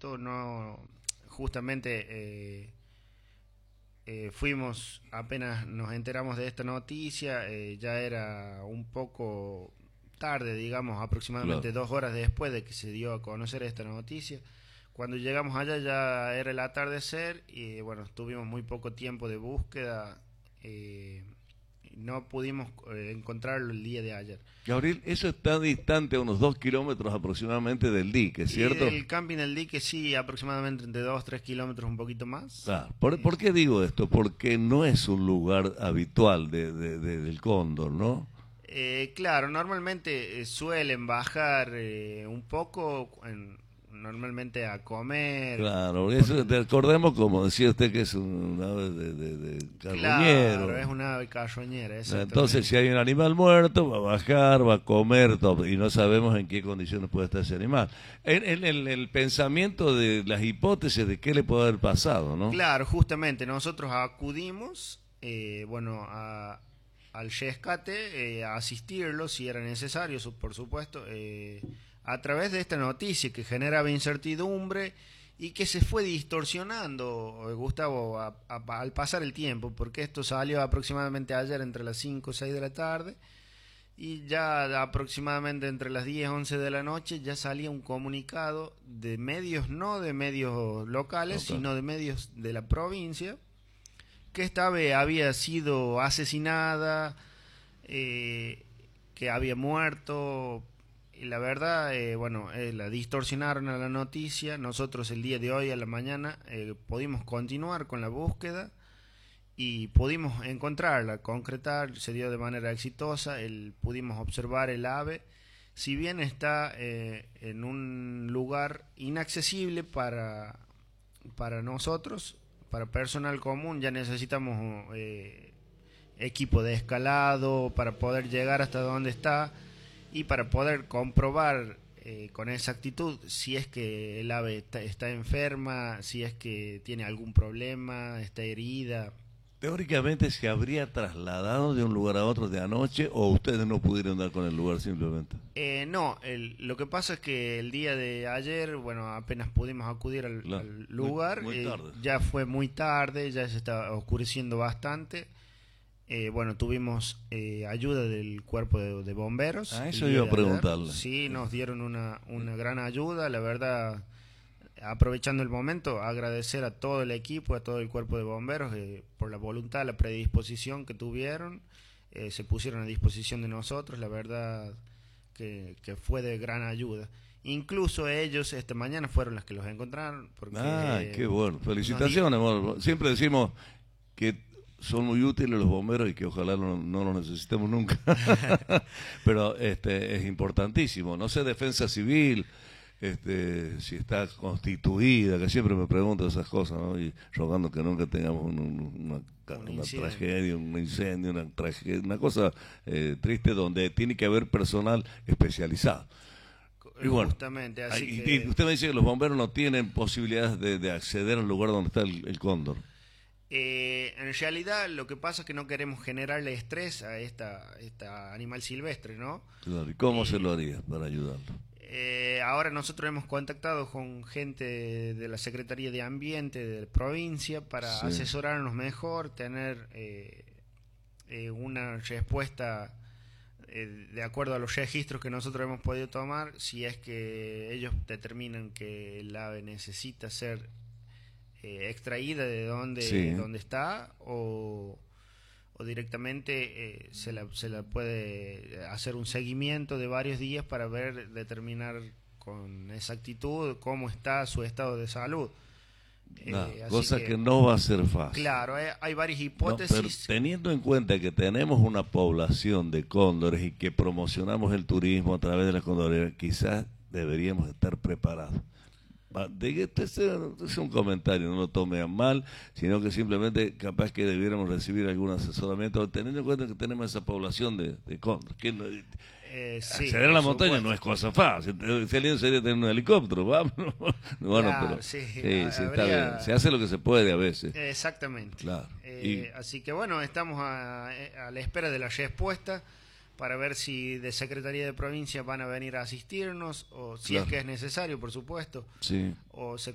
supuesto, no, justamente fuimos, apenas nos enteramos de esta noticia, ya era un poco tarde, digamos, aproximadamente Claro. 2 horas después de que se dio a conocer esta noticia. Cuando llegamos allá ya era el atardecer y bueno, tuvimos muy poco tiempo de búsqueda, no pudimos encontrarlo el día de ayer. Gabriel, eso está distante a unos 2 kilómetros aproximadamente del dique, Y ¿cierto? del camping del dique sí, aproximadamente entre 2, 3 kilómetros, un poquito más. Ah, ¿por qué digo esto? Porque no es un lugar habitual del cóndor, ¿no? Claro, normalmente suelen bajar un poco, normalmente a comer. Claro, Por eso recordemos, como decía usted, que es un ave de Claro, es carroñero. una ave carroñera, Entonces, si exactamente. hay un animal muerto, va a bajar, va a comer, todo, y no sabemos en qué condiciones puede estar ese animal. En el pensamiento de las hipótesis de qué le puede haber pasado, ¿no? Claro, justamente nosotros acudimos, bueno, al rescate, a asistirlo si era necesario, por supuesto, a través de esta noticia que generaba incertidumbre y que se fue distorsionando, Gustavo, al pasar el tiempo, porque esto salió aproximadamente ayer entre las 5 o 6 de la tarde y ya aproximadamente entre las 10 11 de la noche ya salía un comunicado de medios, no de medios locales, Ok. sino de medios de la provincia, que esta ave había sido asesinada, que había muerto. Y la verdad, bueno, la distorsionaron a la noticia. Nosotros el día de hoy a la mañana pudimos continuar con la búsqueda y pudimos encontrarla, concretar, se dio de manera exitosa, pudimos observar el ave, si bien está en un lugar inaccesible para nosotros, para personal común, ya necesitamos equipo de escalado para poder llegar hasta donde está y para poder comprobar con exactitud si es que el ave está enferma, si es que tiene algún problema, está herida. Teóricamente se habría trasladado de un lugar a otro de anoche o ustedes no pudieron dar con el lugar simplemente. No, lo que pasa es que el día de ayer, bueno, apenas pudimos acudir Claro, al muy, lugar, muy tarde. ya fue muy tarde, ya se está oscureciendo bastante. Bueno, tuvimos ayuda del cuerpo de bomberos Ah, el eso día iba a de ayer. preguntarle. Sí, nos dieron una gran ayuda, la verdad. Aprovechando el momento, agradecer a todo el equipo, a todo el cuerpo de bomberos por la voluntad, la predisposición que tuvieron, se pusieron a disposición de nosotros, la verdad que fue de gran ayuda. Incluso ellos esta mañana fueron los que los encontraron, porque Ah, qué bueno. nos di Felicitaciones. Bueno, siempre decimos que son muy útiles los bomberos y que ojalá no los necesitemos nunca. Pero es importantísimo. No sé, defensa civil, si está constituida, que siempre me pregunto esas cosas, ¿no? Y rogando que nunca tengamos un una incidente. tragedia, un incendio, una tragedia, una cosa triste donde tiene que haber personal especializado. Y bueno, Justamente, así y que usted me dice que los bomberos no tienen posibilidades de acceder al lugar donde está el cóndor. en realidad lo que pasa es que no queremos generarle estrés a esta animal silvestre, ¿no? Claro, ¿y cómo se Eh, lo haría para ayudarlo? Ahora nosotros hemos contactado con gente de la Secretaría de Ambiente de la provincia para Sí. asesorarnos mejor, tener una respuesta de acuerdo a los registros que nosotros hemos podido tomar, si es que ellos determinan que el ave necesita ser extraída de Sí. donde está o directamente se la puede hacer un seguimiento de varios días para determinar con exactitud cómo está su estado de salud. Así Cosa que, que no va a ser fácil. claro, hay varias No, pero hipótesis. teniendo en cuenta que tenemos una población de cóndores y que promocionamos el turismo a través de la condoreras, quizás deberíamos estar preparados. Este es un comentario, no lo tome a mal, sino que simplemente capaz que debiéramos recibir algún asesoramiento, teniendo en cuenta que tenemos esa población de cóndores. Que Sí, acceder a por la montaña no supuesto. es cosa fácil. Sería tener un helicóptero, vamos. Bueno, pero Claro, sí, sí, está bien. Se habría. hace lo que se puede a veces. Exactamente. Claro. Y Así que bueno, estamos a la espera de la respuesta para ver si de Secretaría de Provincia van a venir a asistirnos o si es claro, que es necesario, por supuesto, sí. o se